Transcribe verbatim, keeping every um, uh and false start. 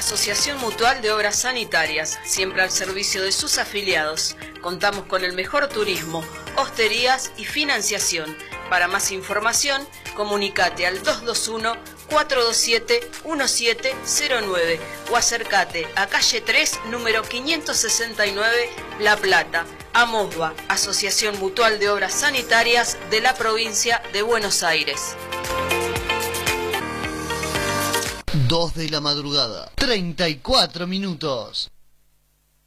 Asociación Mutual de Obras Sanitarias, siempre al servicio de sus afiliados. Contamos con el mejor turismo, hosterías y financiación. Para más información, comunicate al dos dos uno, cuatro dos siete, uno siete cero nueve o acércate a calle tres, número quinientos sesenta y nueve, La Plata, AMOSBA, Asociación Mutual de Obras Sanitarias de la provincia de Buenos Aires. dos de la madrugada, treinta y cuatro minutos.